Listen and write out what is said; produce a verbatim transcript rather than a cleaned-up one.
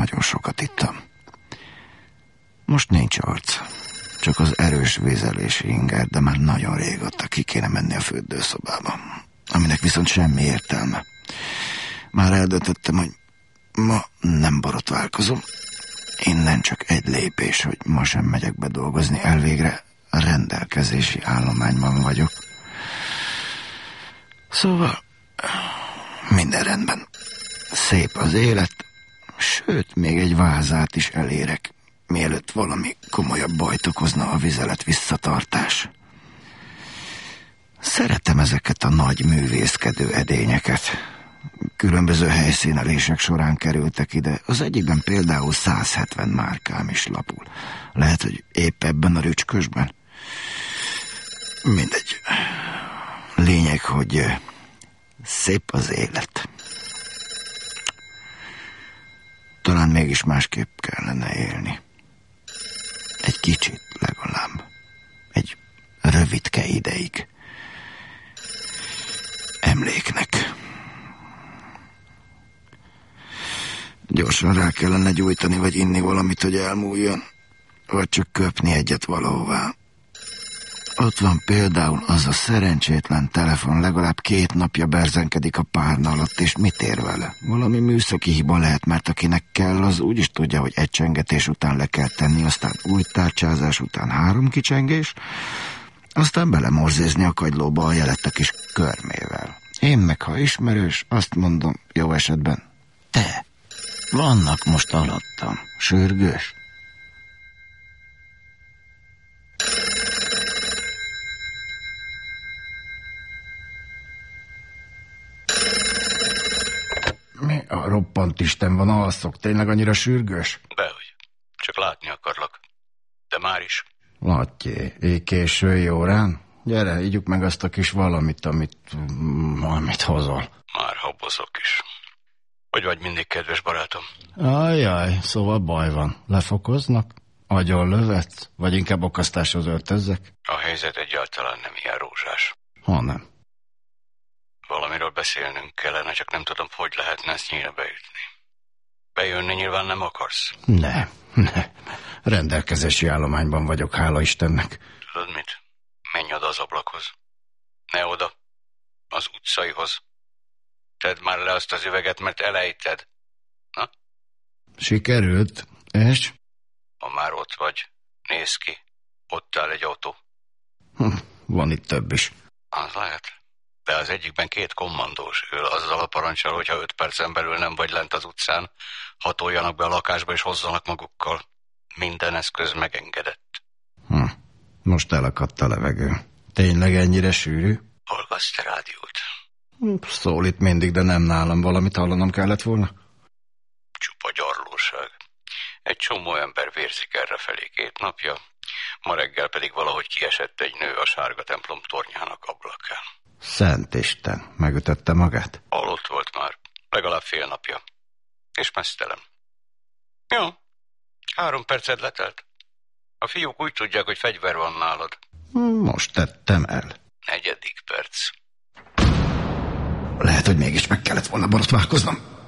nagyon sokat ittam. Most nincs arc, csak az erős vizelési inger, de már nagyon régóta ki kéne menni a fürdőszobába, aminek viszont semmi értelme. Már eldöntöttem, hogy ma nem borotválkozom. Innen csak egy lépés, hogy ma sem megyek be dolgozni, elvégre a rendelkezési állományban vagyok. Szóval minden rendben. Szép az élet, sőt, még egy vázát is elérek, mielőtt valami komolyabb bajt okozna a vizelet visszatartás. Szeretem ezeket a nagy művészkedő edényeket. Különböző helyszínelések során kerültek ide. Az egyikben például száz hetven márkám is lapul. Lehet, hogy épp ebben a rücskösben. Mindegy. Lényeg, hogy szép az élet. Talán mégis másképp kellene élni. Egy kicsit legalább. Egy rövidke ideig. Emléknek. Gyorsan rá kellene gyújtani, vagy inni valamit, hogy elmúljon. Vagy csak köpni egyet valahová. Ott van például az a szerencsétlen telefon, legalább két napja berzenkedik a párna alatt, és mit ér vele? Valami műszaki hiba lehet, mert akinek kell, az úgy is tudja, hogy egy csengetés után le kell tenni, aztán új tárcsázás után három kicsengés, aztán belemorzézni a kagylóba a jelet a kis körmével. Én meg, ha ismerős, azt mondom, jó esetben, te, vannak most alattam, sürgős. Mi a roppant Isten van, alszok? Tényleg annyira sürgős? Dehogy. Csak látni akarlak. De már is. Lattyé, így késői órán? Gyere, ígyuk meg azt a kis valamit, amit... valamit hozol. Már habozok is. Hogy vagy mindig, kedves barátom? Ajjaj, szóval baj van. Lefokoznak? Agyon lövetsz? Vagy inkább okasztáshoz öltözzek? A helyzet egyáltalán nem ilyen rózsás. Ha nem. Valamiről beszélnünk kellene, csak nem tudom, hogy lehetne ezt nyílbe beütni. Bejönni nyilván nem akarsz? Ne, ne. Rendelkezési állományban vagyok, hála Istennek. Tudod mit? Menj oda az ablakhoz. Ne oda. Az utcaihoz. Tedd már le azt az üveget, mert elejted. Na? Sikerült, és? Ha már ott vagy, nézd ki. Ott áll egy autó. Hm, van itt több is. Az lehet. De az egyikben két kommandós ül azzal a parancsal, hogyha öt percen belül nem vagy lent az utcán, hatoljanak be a lakásba és hozzanak magukkal. Minden eszköz megengedett. Hm. Most elakadt a levegő. Tényleg ennyire sűrű? Hallgatsz te rádiót? Szól itt mindig, de nem nálam. Valamit hallanom kellett volna? Csupa gyarlóság. Egy csomó ember vérzik errefelé két napja, ma reggel pedig valahogy kiesett egy nő a sárga templom tornyának ablakán. Szent Isten, megütötte magát? Halott volt már, legalább fél napja. És meztelen. Jó, három percet letelt. A fiúk úgy tudják, hogy fegyver van nálad. Most tettem el. Negyedik perc. Lehet, hogy mégis meg kellett volna borotválkoznom.